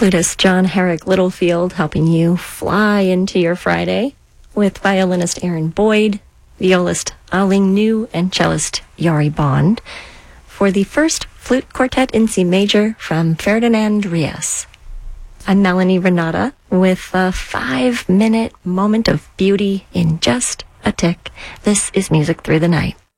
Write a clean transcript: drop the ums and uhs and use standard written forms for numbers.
Flutist John Herrick Littlefield helping you fly into your Friday with violinist Aaron Boyd, violist Aling New, and cellist Yari Bond for the first flute quartet in C major from Ferdinand Rias. I'm Melanie Renata with a 5-minute moment of beauty in just a tick. This is Music Through the Night.